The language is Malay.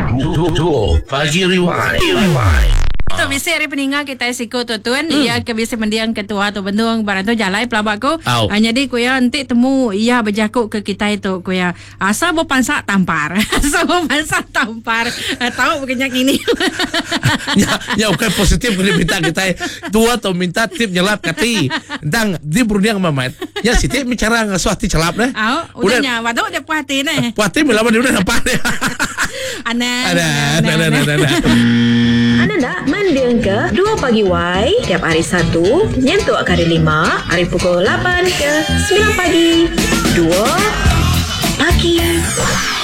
Duo Pagi Rewind. Tu biasa hari peninggal kita siko tu tuan ia ke biasa mendiang ketua tu bendung barang tu jalan pelabak ko jadi ku ya nanti temu ia berjakuk ke kita itu ku ya asal berpansak tampar tahu bukannya kini ya okay positif boleh minta kita tua atau minta tip nyelap kati dang di berundang mamat ya siti bicara ngasuati celap deh udahnya waduh dia puati nih puati melawan dia udah nampak deh ada Anda nak mendiang ke 2 Pagi Y tiap hari Sabtu nyentuh hari 5 hari pukul 8 ke 9 pagi 2 Pagi